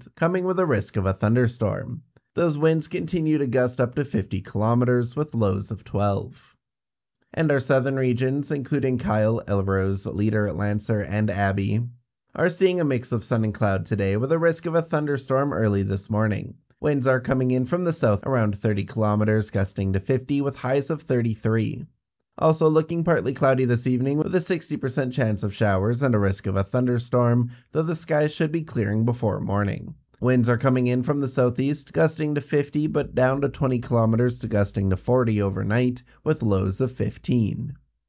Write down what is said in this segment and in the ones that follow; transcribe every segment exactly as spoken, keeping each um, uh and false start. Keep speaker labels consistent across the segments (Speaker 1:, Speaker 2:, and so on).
Speaker 1: tonight, coming with a risk of a thunderstorm. Those winds continue to gust up to fifty kilometers with lows of twelve. And our southern regions, including Kyle, Elrose, Leader, Lancer, and Abbey, are seeing a mix of sun and cloud today with a risk of a thunderstorm early this morning. Winds are coming in from the south around thirty kilometers, gusting to fifty with highs of thirty-three. Also looking partly cloudy this evening with a sixty percent chance of showers and a risk of a thunderstorm, though the skies should be clearing before morning. Winds are coming in from the southeast, gusting to fifty but down to twenty kilometers to gusting to forty overnight with lows of fifteen.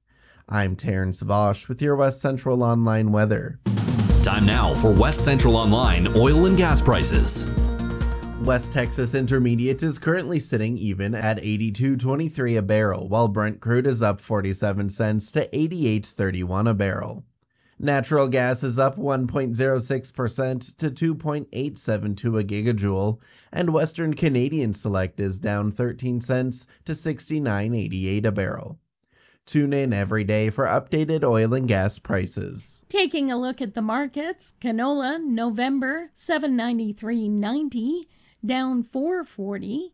Speaker 1: I'm Terrence Vosch with your West Central Online weather.
Speaker 2: Time now for West Central Online oil and gas prices.
Speaker 1: West Texas Intermediate is currently sitting even at eighty-two twenty-three a barrel, while Brent crude is up forty-seven cents to eighty-eight thirty-one a barrel. Natural gas is up one point zero six percent to two point eight seven two a gigajoule, and Western Canadian Select is down thirteen cents to sixty-nine eighty-eight a barrel. Tune in every day for updated oil and gas prices.
Speaker 3: Taking a look at the markets, canola November seven ninety-three ninety, down four forty.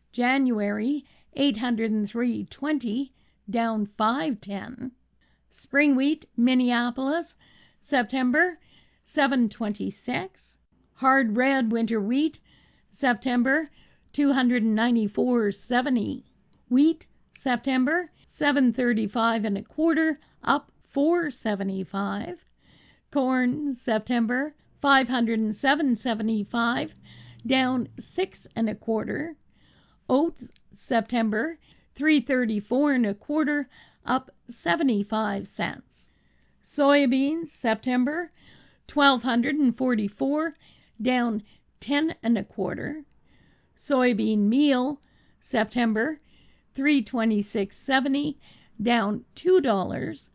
Speaker 3: January eight hundred three twenty, down five ten. Spring wheat Minneapolis September seven twenty-six. Hard red winter wheat September two ninety-four seventy. Wheat September seven thirty-five and a quarter, up four seventy-five. Corn September five oh seven seventy-five, down six and a quarter. Oats September three thirty-four and a quarter, up seventy-five cents. Soybeans September twelve forty-four, down ten and a quarter. Soybean meal September three twenty-six seventy, down two dollars.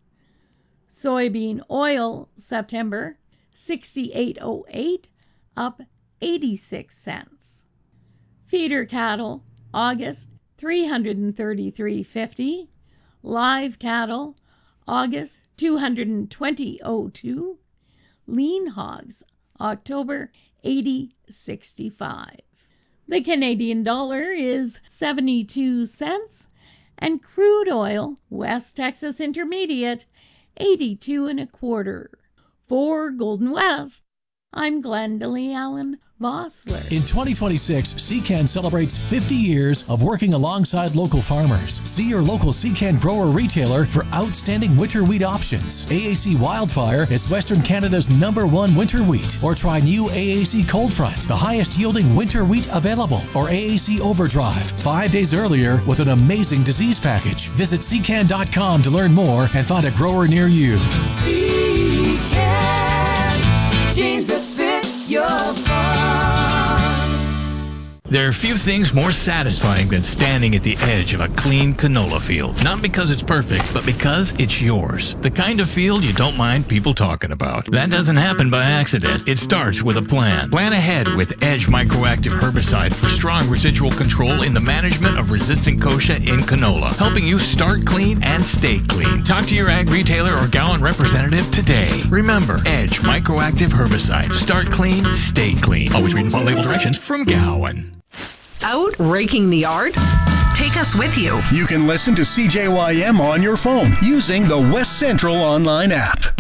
Speaker 3: Soybean oil September sixty-eight oh eight, up eighty-six cents. Feeder cattle August three thirty-three fifty. Live cattle August two twenty oh two. Lean hogs October eighty sixty-five. The Canadian dollar is seventy-two cents, and crude oil West Texas Intermediate eighty-two and a quarter. For Golden West, I'm Glendalee Allen Vossler.
Speaker 4: In twenty twenty-six, C C A N celebrates fifty years of working alongside local farmers. See your local C C A N grower retailer for outstanding winter wheat options. A A C Wildfire is Western Canada's number one winter wheat. Or try new A A C Cold Front, the highest yielding winter wheat available. Or A A C Overdrive, five days earlier with an amazing disease package. Visit C C A N dot com to learn more and find a grower near you.
Speaker 5: C C A N, jeans that fit your farm.
Speaker 6: There are few things more satisfying than standing at the edge of a clean canola field. Not because it's perfect, but because it's yours. The kind of field you don't mind people talking about. That doesn't happen by accident. It starts with a plan. Plan ahead with Edge Microactive Herbicide for strong residual control in the management of resistant kochia in canola, helping you start clean and stay clean. Talk to your ag retailer or Gowan representative today. Remember, Edge Microactive Herbicide. Start clean, stay clean. Always read and follow label directions from Gowan.
Speaker 7: Out raking the yard? Take us with you.
Speaker 8: You can listen to C J Y M on your phone using the West Central Online app.